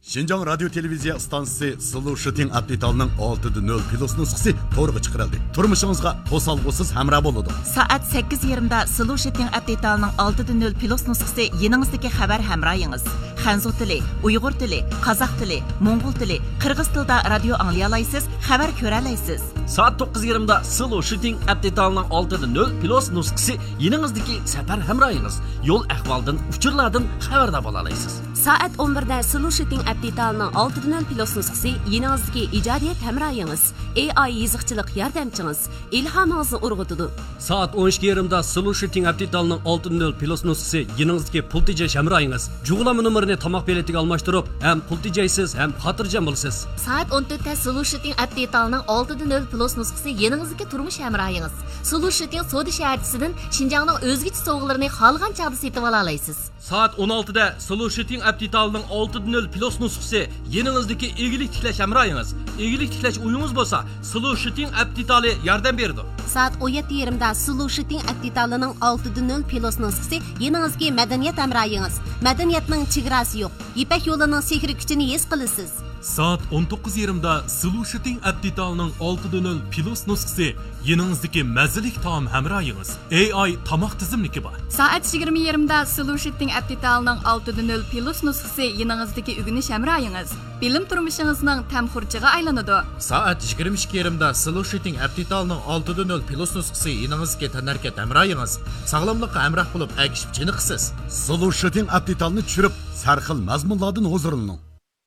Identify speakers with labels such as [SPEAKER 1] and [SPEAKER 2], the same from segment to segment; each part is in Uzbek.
[SPEAKER 1] Şinjan Radyo Televiziya Stansiyasi Solution Update'ning 6.0 Plus nusxasi to'g'ri chiqarildi. Turmushingizga qo'salg'usiz hamroh bo'ladi.
[SPEAKER 2] Soat 8:20 da Solution Update'ning 6.0 Plus nusxasi yeningizdagi xabar hamrohingiz. Xanzu tili, Uyg'ur tili, Qozoq tili, Mo'ng'ul tili, Qirg'iz tilida radio anglay olasiz, xabar ko'ra olasiz.
[SPEAKER 3] Soat 9:20 da Solution Update'ning 6.0 Plus nusxasi yeningizdagi safar hamrohingiz. Yo'l ahvoldan, uchurlardan xabardor bo'la olasiz.
[SPEAKER 4] Soat 11 da Solution Update'ning 6.0 Plus nusxasi yeningizdagi ijodiyat hamrohingiz, AI yiziqchilik yordamchingiz, ilhomingizni urg'utadi.
[SPEAKER 3] Soat 12:20 da Solution Update'ning 6.0 Plus nusxasi yeningizdagi pul tejash hamrohingiz. Jug'lama nomerini tomoq beletiga almashtirib, ham pul tejaysiz, ham xotirjam bo'lasiz.
[SPEAKER 4] Soat 14 da Solution Update'ning 6.0 Plus nusxasi yeningizdagi turmush hamrohingiz. Solution Soda shaharchisidan Xinjiangning o'zgacha sovg'alarini xohlagan chaqda setib ola olasiz.
[SPEAKER 3] Soat 16 da Solution Update'ning 6.0 Plus nusxasi yeningizdagi egilik tiklash hamrohingiz. Egilik tiklash uyingiz bo'lsa, Solution Update yordam beradi.
[SPEAKER 4] Soat 17:20 da Solution Update'ning 6.0 Plus nusxasi yeningizdagi madaniyat hamrohingiz. Madaniyatning chegarasi yo'q. Ipak yo'lining sehri kuchini his qilasiz.
[SPEAKER 5] Soat 19:20 da Solution Update'ning 6.0 Plus nusxasi yeningizdagi mazalik taom hamrohingiz. AI tomoq tizimligi bor.
[SPEAKER 6] Soat 20:20 da Solution Update'ning 6.0 Plus nusxasi yeningizdagi o'rganish hamrohingiz. Bilim turmushingizning tamxurchiga aylanadi.
[SPEAKER 7] Soat 22:20 da Solution Update'ning 6.0 Plus nusxasi yeningizdagi tanarkat hamrohingiz. Sog'lomlikqa hamroh bo'lib, agishib chiniqsiz.
[SPEAKER 1] Solution Update'ni tushirib, sarxil mazmunlardan huzurlaning.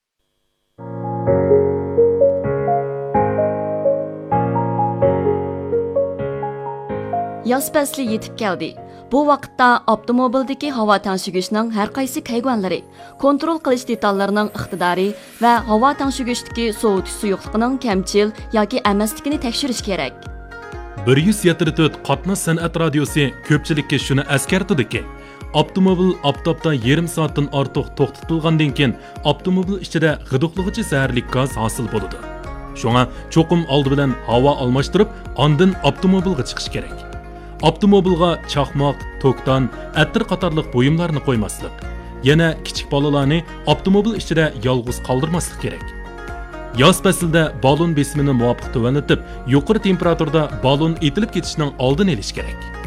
[SPEAKER 8] Yoz fasli yetib keldi. Bu vaqtda avtomobildagi havo tangshigishning har qaysi kaygonlari, kontrol qilish detallarining iqtidori va havo tangshigishdagi sovutish suyuqligining kamchil yoki emasligini tekshirish kerak.
[SPEAKER 5] 174 qatnash san'at radiosi ko'pchilikka shuni eskartadiki, avtomobil oftobda yarim soatdan ortiq to'xtatilgandan keyin avtomobil ichida g'iduqlig'ichi zaharli gaz hosil bo'ladi. Shunga cho'qim oldi bilan havo almashtirib, ondan avtomobilga chiqish kerak. Avtomobilga chaqmoq, to'kdan, attir qatorliq buyumlarni qo'ymaslik. Yana kichik bolalarni avtomobil ichida yolg'iz qoldirmaslik kerak. Yoz faslida balon besimini muvofiq tuvanitib, yuqori temperaturada balon etilib ketishining oldini olish kerak.